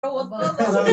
probó todo.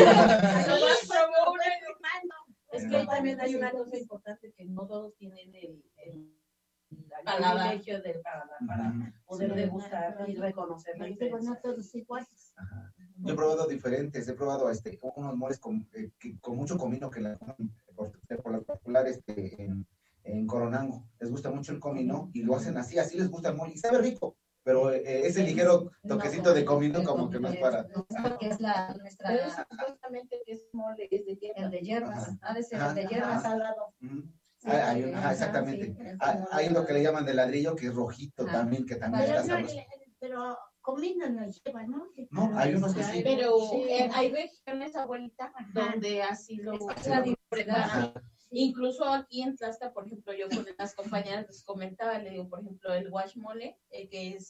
Es que también hay una cosa importante, que no todos tienen el privilegio del paladar para poder degustar y reconocer la diferencia. No todos iguales. Yo he probado diferentes, he probado unos moles con mucho comino que por lo popular en Coronango. Les gusta mucho el comino y lo hacen así les gusta el mole y sabe rico, pero ese ligero toquecito de comino como que no es para... No, porque es nuestra... Pero supuestamente que es mole, es de hierbas. El de hierbas, ha de ser el de hierbas. Salado. Exactamente. Hay lo que le llaman de ladrillo, que es rojito también, que también está sabroso. Pero comino no lleva, ¿no? No, hay unos que sí. Pero hay regiones, abuelita, donde así lo preparan. Incluso aquí en Tlaxcala, por ejemplo, yo con las compañeras les comentaba, le digo, por ejemplo, el guachmole, que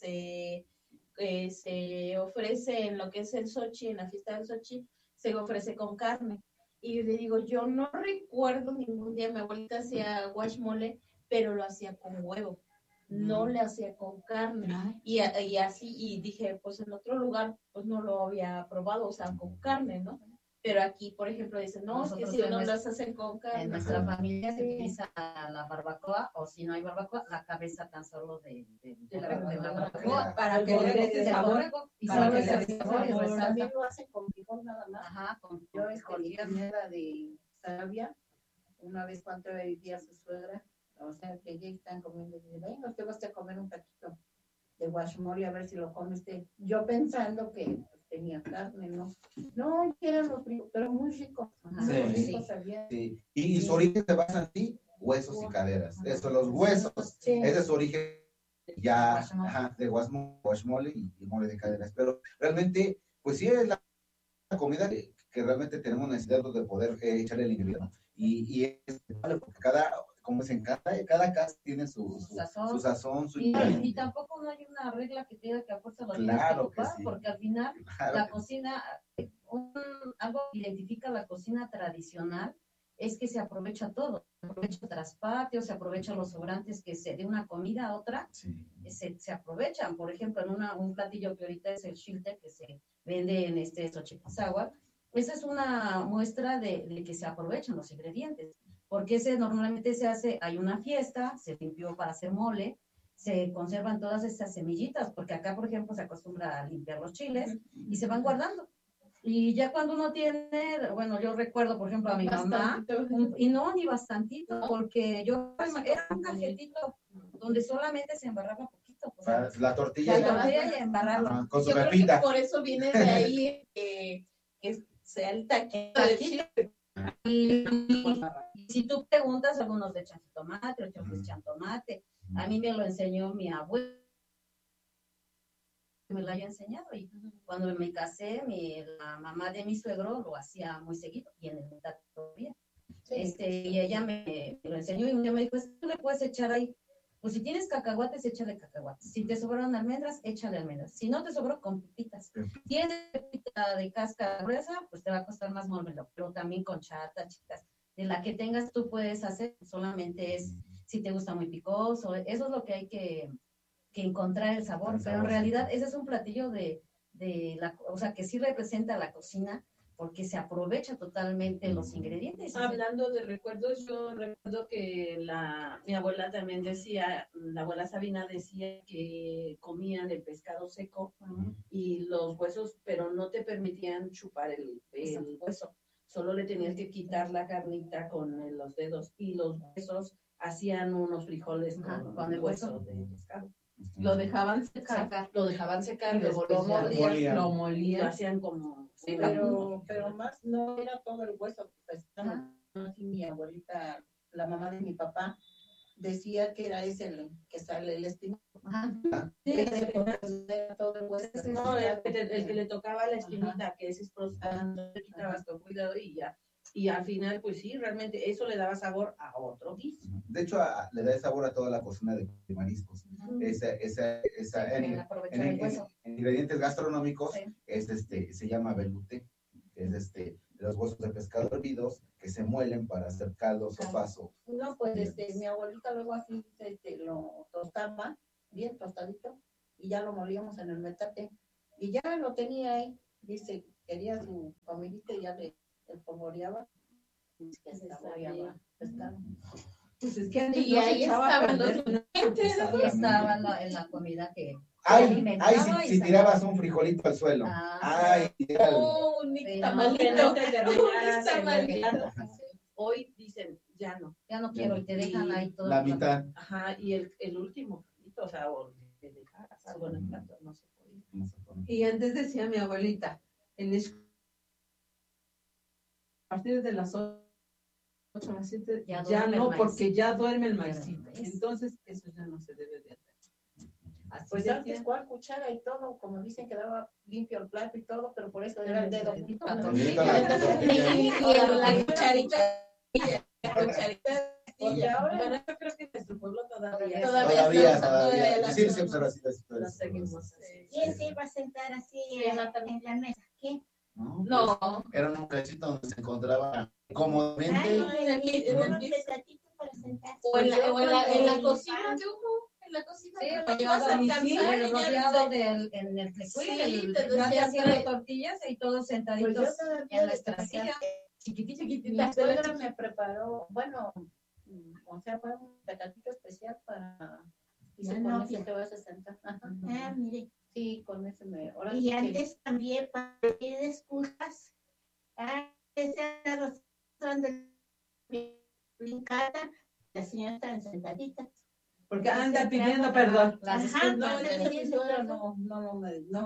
se ofrece en lo que es el Xochitl, en la fiesta del Xochitl, se ofrece con carne. Y yo le digo, yo no recuerdo ningún día, mi abuelita hacía guachmole, pero lo hacía con huevo, no le hacía con carne. Y así, y dije, pues en otro lugar, pues no lo había probado, o sea, con carne, ¿no? Pero aquí, por ejemplo, dicen, no, es que si uno las hacen con carne. En nuestra familia se utiliza la barbacoa, o si no hay barbacoa, la cabeza tan solo de la barbacoa, para que le dé ese sabor. Y solo ese sabor y resalta. También lo hacen con frijol nada más. Ajá, con Yo frijol. era de Sarabia, una vez cuando vivía su suegra, o sea, que ya están comiendo, y dice, venga, usted va a comer un taquito de guachmole, a ver si lo come usted. Yo pensando que tenía carne, ¿no? No, eran los ricos, pero muy ricos. Sí. Y su origen se basa en sí, huesos y caderas. Eso, los huesos, ese es su origen ya de guachmole y mole de caderas. Pero realmente, pues sí es la comida que realmente tenemos necesidad de poder echarle el ingrediente. Y es porque como dicen, cada casa tiene su sazón, su y tampoco no hay una regla que diga que a fuerza lo tienes que ocupar, porque al final la cocina, algo que identifica la cocina tradicional es que se aprovecha todo, se aprovecha traspatio, se aprovechan los sobrantes de una comida a otra, se aprovechan. Por ejemplo, en un platillo que ahorita es el xilte, que se vende en Xochipazahua, esa es una muestra de que se aprovechan los ingredientes, porque normalmente se hace, hay una fiesta, se limpió para hacer mole, se conservan todas estas semillitas, porque acá, por ejemplo, se acostumbra a limpiar los chiles y se van guardando. Y ya cuando uno tiene, bueno, yo recuerdo, por ejemplo, a mi mamá, y no, ni bastantito, porque era un cajetito donde solamente se embarraba poquito. O sea, la tortilla y embarrarla. Con su yo creo pepita. que por eso viene de ahí que sea el taquito de chile. Y si tú preguntas, algunos le echan tomate, otros le echan tomate. A mí me lo enseñó mi abuela, me lo haya enseñado, y cuando me casé, la mamá de mi suegro lo hacía muy seguido, y en el metal todavía. Y ella me lo enseñó, y un día me dijo, tú le puedes echar ahí, pues si tienes cacahuates, échale cacahuates. Si te sobraron almendras, échale almendras. Si no te sobró, con pepitas. Tienes pepita de cáscara gruesa, pues te va a costar más molverlo, pero también con chata, chicas. De la que tengas tú puedes hacer, solamente es si te gusta muy picoso. Eso es lo que hay que encontrar el sabor, pero en realidad ese es un platillo o sea, que sí representa la cocina, porque se aprovecha totalmente los ingredientes. Hablando de recuerdos, yo recuerdo que mi abuela también decía, la abuela Sabina decía que comían el pescado seco y los huesos, pero no te permitían chupar el hueso, solo le tenías que quitar la carnita con los dedos, y los huesos hacían unos frijoles con el hueso de pescado. Lo dejaban secar, y luego lo molían, lo hacían como... Sí, pero más no era todo el hueso. Mi abuelita, la mamá de mi papá, decía que era ese el que sale el espino. Todo el hueso. No, el que le tocaba la espinita, que ese es no te quitabas con cuidado y ya. Y al final, pues sí, realmente eso le daba sabor a otro guiso. De hecho, le da sabor a toda la cocina de mariscos. En ingredientes gastronómicos se llama velute, que es los huesos de pescado hervidos que se muelen para hacer caldo, sopazo. No, pues mi abuelita luego así lo tostaba, bien tostadito, y ya lo molíamos en el metate, y ya lo tenía ahí. Dice, quería su comidita y ya le polvoreaba. Que se saboreaba pescado. Pues es que y ahí estaban en la comida que si tirabas un frijolito al suelo. Un tamalito. Hoy dicen, ya no quiero, y te dejan ahí todo. La mitad. Ajá, y el último, o sea, o te dejas algo en el plato, no se podía. Y antes decía mi abuelita, a partir de las 8 a las 7 ya no, porque ya duerme el maicito. Entonces, eso ya no se debe de hacer. Así pues antes, ¿cuál cuchara y todo? Como dicen, quedaba limpio el plato y todo, pero por eso era el dedo. Y la cucharita. Y ahora, bueno, yo creo que en nuestro pueblo todavía. Sí, siempre así. ¿Quién se iba a sentar así en la mesa? ¿Quién? No. Era un cachito donde se encontraba cómodamente. O en la cocina de uno. En la cocina. Sí, rodeado en el tecuil, haciendo tortillas y todos sentaditos en nuestra silla. Chiquitita. Mi suegra me preparó, bueno, o sea, fue un pecadito especial para... Dice, con ese te vas a sentar. Mire. Sí, con ese me... Y antes también para pedir excusas, las señoras están sentaditas. Porque anda pidiendo perdón. No